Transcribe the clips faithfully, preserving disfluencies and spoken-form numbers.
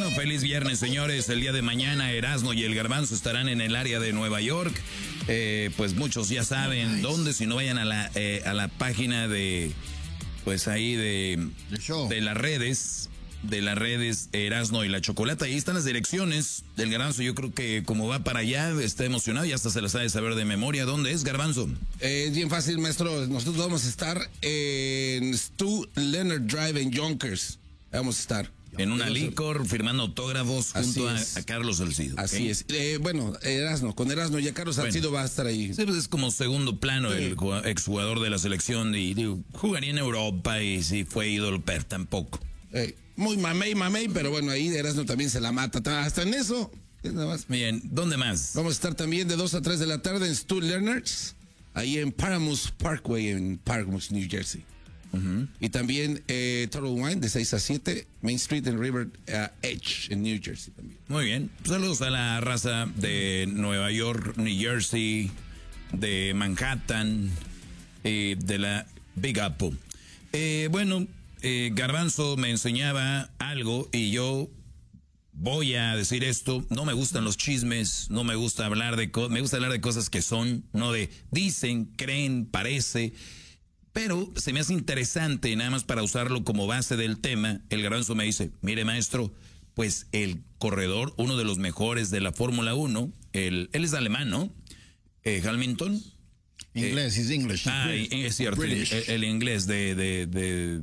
Bueno, feliz viernes, señores. El día de mañana Erasmo y el Garbanzo estarán en el área de Nueva York. Eh, pues muchos ya saben nice. dónde, si no vayan a la, eh, a la página de, pues ahí de, de las redes, de las redes Erasmo y la Chocolata. Ahí están las direcciones del Garbanzo. Yo creo que como va para allá, está emocionado y hasta se las sabe saber de memoria. ¿Dónde es, Garbanzo? Eh, es bien fácil, maestro. Nosotros vamos a estar en Stu Leonard Drive en Yonkers. Vamos a estar. En una licor, firmando autógrafos junto a, a Carlos Salcido. Así ¿okay? es. Eh, bueno, Erasmo, con Erasmo ya Carlos Salcido bueno, va a estar ahí. Sí, pues es como segundo plano sí. el exjugador de la selección. Y digo, jugaría en Europa y si fue ídolo, pero tampoco. Eh, muy mamey, mamey, pero bueno, ahí Erasmo también se la mata. Hasta en eso. Nada más. Bien, ¿dónde más? Vamos a estar también de dos a tres de la tarde en Stu Leonard's, ahí en Paramount Parkway, en Paramount, New Jersey. Uh-huh. Y también eh, Total Wine de seis a siete, Main Street en River uh, Edge en New Jersey también. Muy bien, saludos a la raza de Nueva York, New Jersey, de Manhattan, eh, de la Big Apple. Eh, bueno, eh, Garbanzo me enseñaba algo y yo voy a decir esto. No me gustan los chismes, no me gusta hablar de cosas, me gusta hablar de cosas que son, no de dicen, creen, parece. Pero se me hace interesante, nada más para usarlo como base del tema. El Garbanzo me dice, mire maestro, pues el corredor, uno de los mejores de la Fórmula uno, el, él es alemán, ¿no? Eh, Hamilton. Inglés, es eh, English. Ah, es cierto, el, el inglés de, de, de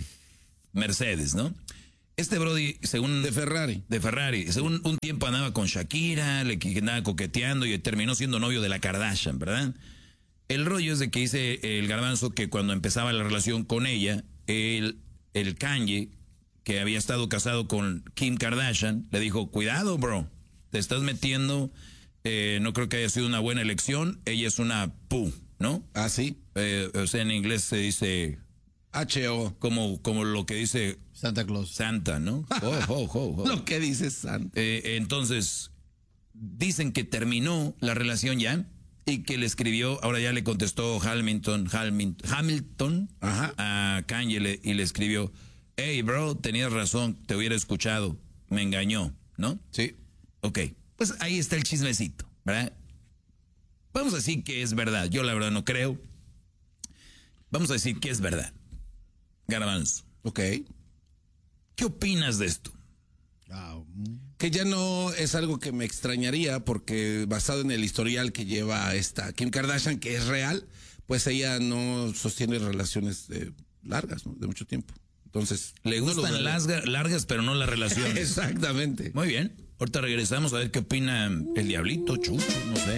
Mercedes, ¿no? Este Brody, según... De Ferrari. De Ferrari. Según un tiempo andaba con Shakira, le andaba coqueteando y terminó siendo novio de la Kardashian, ¿verdad? El rollo es de que dice el Garbanzo que cuando empezaba la relación con ella, el, el Kanye, que había estado casado con Kim Kardashian, le dijo, cuidado, bro, te estás metiendo, eh, no creo que haya sido una buena elección, ella es una pu, ¿no? Ah, sí. Eh, o sea, en inglés se dice... H O. Como, como lo que dice... Santa Claus. Santa, ¿no? Oh, oh, oh, oh. Lo que dice Santa. Eh, entonces, dicen que terminó la relación ya... Y que le escribió, ahora ya le contestó Hamilton, Hamilton, Hamilton Ajá. a Kanye le, y le escribió, hey bro, tenías razón, te hubiera escuchado, me engañó, ¿no? Sí. Ok, pues ahí está el chismecito, ¿verdad? Vamos a decir que es verdad, yo la verdad no creo. Vamos a decir que es verdad. Garbanzo. Ok. ¿Qué opinas de esto? Oh. Que ya no es algo que me extrañaría porque basado en el historial que lleva esta Kim Kardashian, que es real, pues ella no sostiene relaciones eh, largas, ¿no? De mucho tiempo. Entonces, le gustan no largas, largas, pero no las relaciones. Exactamente. Muy bien. Ahorita regresamos a ver qué opina el Diablito, Chucho, no sé.